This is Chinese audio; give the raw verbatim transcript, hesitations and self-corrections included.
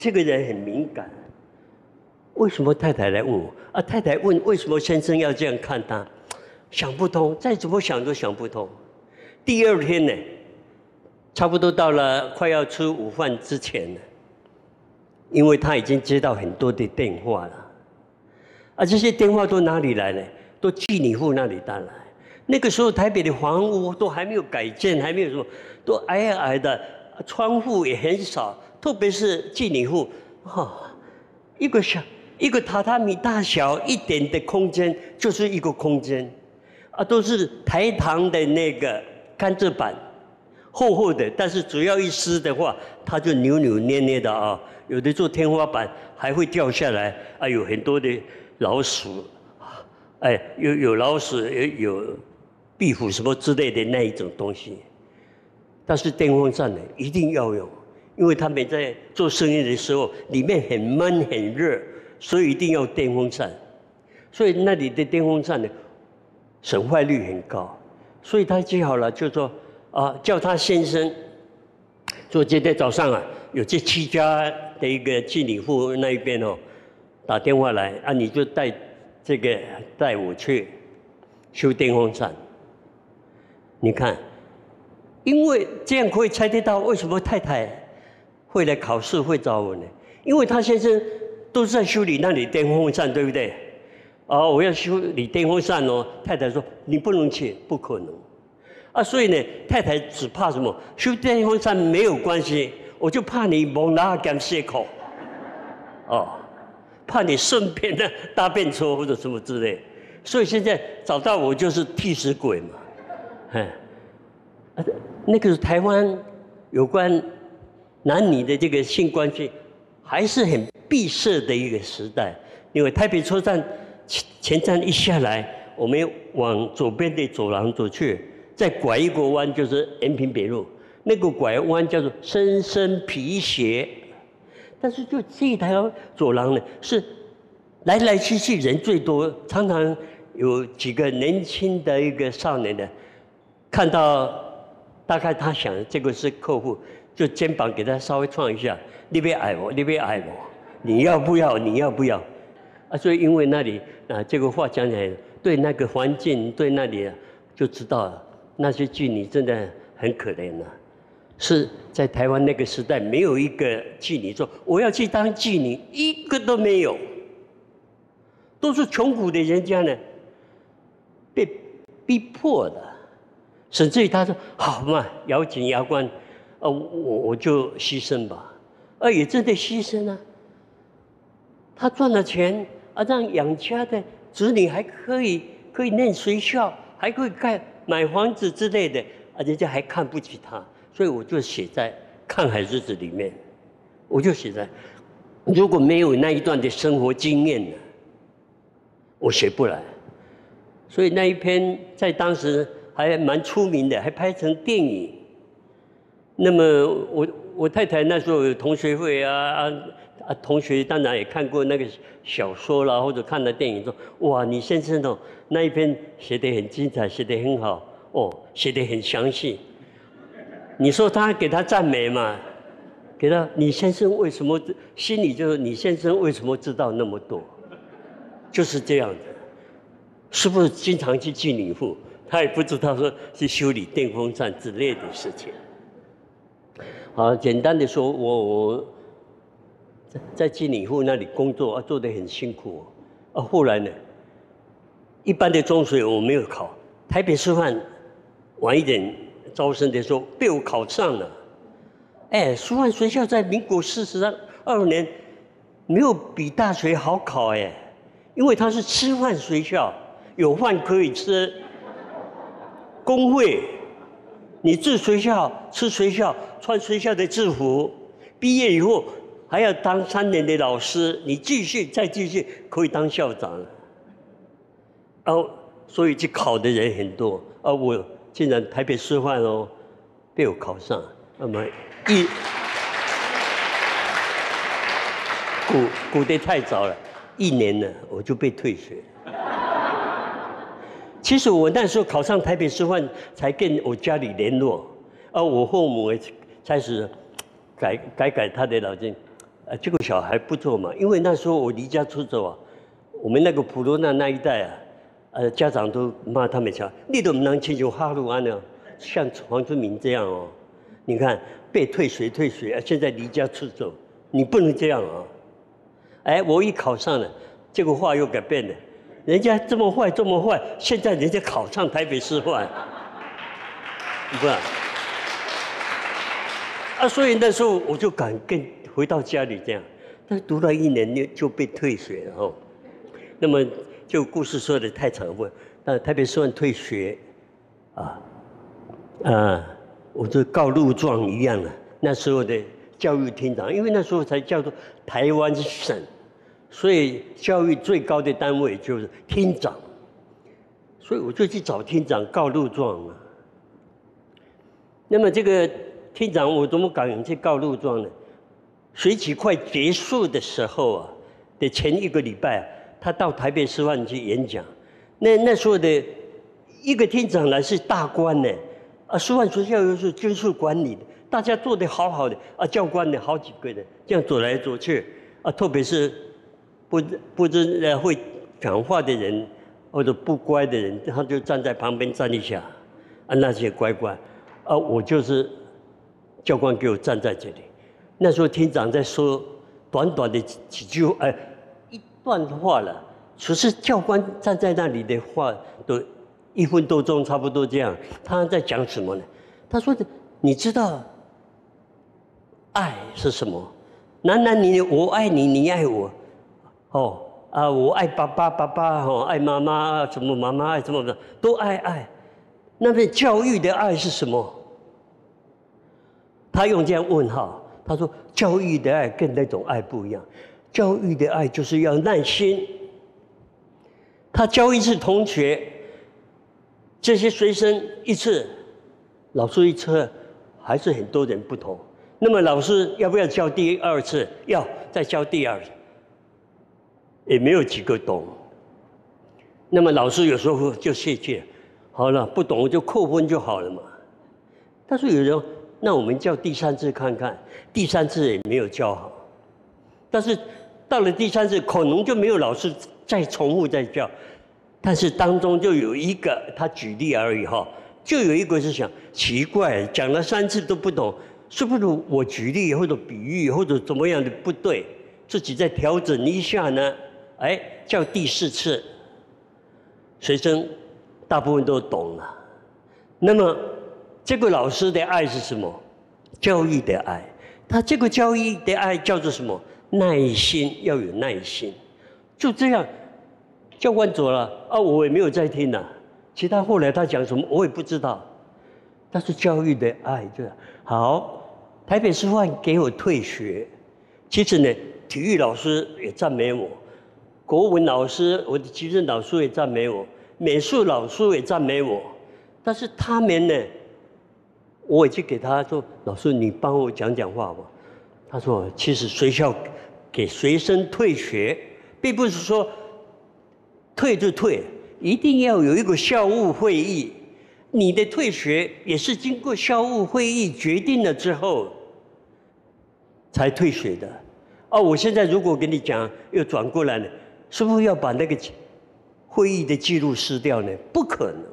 这个人很敏感。为什么太太来问我？啊，太太问为什么先生要这样看他，想不通，再怎么想都想不通。第二天呢，差不多到了快要吃午饭之前了，因为他已经接到很多的电话了，啊，这些电话都哪里来呢？都妓女户那里带来。那个时候台北的房屋都还没有改建，还没有什么，都矮矮的，窗户也很少，特别是妓女户，哈、哦，一个小一个榻榻米大小一点的空间就是一个空间，啊，都是台糖的那个甘蔗板，厚厚的，但是只要一湿的话，它就扭扭捏捏的啊，有的做天花板还会掉下来，啊，有很多的老鼠，哎，有有老鼠，有有壁虎什么之类的那一种东西。但是电风扇呢，一定要用，因为他们在做生意的时候，里面很闷很热，所以一定要电风扇。所以那里的电风扇呢，损坏率很高，所以他只好了，就说啊，叫他先生，说今天早上啊，有这七家的一个妓女户那一边哦，打电话来啊，你就带这个带我去修电风扇。你看，因为这样可以猜得到为什么太太会来考试会找我呢？因为他先生都是在修理那里电风扇，对不对？啊，我要修理电风扇哦。太太说你不能去，不可能。啊，所以呢，太太只怕什么？修电风扇没有关系，我就怕你蒙拉干泄口，哦，怕你顺便的搭便车或者什么之类。所以现在找到我就是替死鬼嘛，哎，啊，那个台湾有关男女的这个性关系还是很闭塞的一个时代，因为台北车站前站一下来，我们往左边的走廊走去。再拐一个弯就是延平北路，那个拐弯叫做深深皮鞋，但是就这条走廊呢，是来来去去人最多，常常有几个年轻的一个少年的，看到大概他想这个是客户，就肩膀给他稍微撞一下，你别爱我，你别爱我，你要不要？你要不要？啊，所以因为那里啊，这个话讲起来，对那个环境，对那里、啊、就知道了。那些妓女真的很可怜呐、啊，是在台湾那个时代，没有一个妓女说我要去当妓女，一个都没有，都是穷苦的人家呢，被逼迫的，甚至于他说好嘛，咬紧牙关，啊，我我就牺牲吧，啊，也真的牺牲啊，他赚了钱啊，让养家的子女还可以可以念学校，还可以盖。买房子之类的，啊，人家还看不起他，所以我就写在《看海日子》里面，我就写在，如果没有那一段的生活经验呢，我写不来。所以那一篇在当时还蛮出名的，还拍成电影。那么我我太太那时候有同学会啊啊啊，同学当然也看过那个小说啦，或者看了电影说，哇，你先生哦那一篇写得很精彩，写得很好哦，写得很详细。你说他给他赞美嘛？给他，你先生为什么心里就是你先生为什么知道那么多？就是这样的，是不是经常去妓女户？他也不知道说是修理电风扇之类的事情。好，简单的说，我我。在妓女户那里工作啊，做得很辛苦哦。啊，后来呢，一般的中学我没有考，台北师范晚一点招生的时候被我考上了。哎，师范学校在民国四十二年没有比大学好考哎，因为它是吃饭学校，有饭可以吃，工会，你住学校吃学校，穿学校的制服，毕业以后。还要当三年的老师，你继续再继续可以当校长，哦，所以去考的人很多，啊，我竟然台北师范哦，被我考上，那么一鼓鼓得太早了，一年呢我就被退学。其实我那时候考上台北师范，才跟我家里联络，啊，我父母也开始改改改他的脑筋。 呃，结果小孩不做嘛，因为那时候我离家出走啊，我们那个普罗那那一带啊，呃，家长都骂他们讲，你都不能亲像哈鲁安呢，像黄春明这样哦，你看被退学退学，现在离家出走，你不能这样啊！哎，我一考上了，结果话又改变了，人家这么坏这么坏，现在人家考上台北师范，不是？啊，所以那时候我就敢跟回到家里这样，但是读了一年就就被退学了哦。那么就故事说的太长了，那台北师范退学，啊，啊，我就告路状一样了。那时候的教育厅长，因为那时候才叫做台湾省，所以教育最高的单位就是厅长，所以我就去找厅长告路状了。那么这个厅长，我怎么敢去告路状呢？学期快结束的时候啊，的前一个礼拜啊，他到台北师范去演讲。那那时候的一个厅长来是大官呢，啊，师范学校又是军事管理的，大家做得好好的啊，教官的好几个人这样走来走去啊，特别是不不知呃会讲话的人或者不乖的人，他就站在旁边站一下，啊，那些乖乖，啊，我就是教官给我站在这里。那时候厅长在说短短的几句，哎，一段话了。可是教官站在那里的话，都一分多钟，差不多这样。他在讲什么呢？他说：“你知道爱是什么？男男女女，我爱你，你爱我，哦啊，我爱爸爸，爸爸哦，爱妈妈，什么妈妈爱什么的，都爱爱。那么教育的爱是什么？”他用这样问号。他说：“教育的爱跟那种爱不一样，教育的爱就是要耐心。他教一次同学，这些学生一次，老师一次，还是很多人不同。那么老师要不要教第二次？要，再教第二次，也没有几个懂。那么老师有时候就泄气，好了，不懂就扣分就好了嘛。但是有人。”那我们叫第三次看看，第三次也没有教好，但是到了第三次，可能就没有老师再重复再教，但是当中就有一个，他举例而已哈，就有一个是想奇怪，讲了三次都不懂，是不是我举例或者比喻或者怎么样的不对，自己再调整一下呢？哎，叫第四次，学生大部分都懂了，那么。这个老师的爱是什么？教育的爱。他这个教育的爱叫做什么？耐心，要有耐心。就这样，教官走了啊，我也没有再听了。其他后来他讲什么，我也不知道。但是教育的爱就好。台北师范给我退学，其实呢，体育老师也赞美我，国文老师，我的其实老师也赞美我，美术老师也赞美我，但是他们呢？我也去给他说：“老师，你帮我讲讲话吧。”他说：“其实学校给学生退学，并不是说退就退，一定要有一个校务会议。你的退学也是经过校务会议决定了之后才退学的。哦，我现在如果跟你讲，又转过来了，是不是要把那个会议的记录撕掉呢？不可能。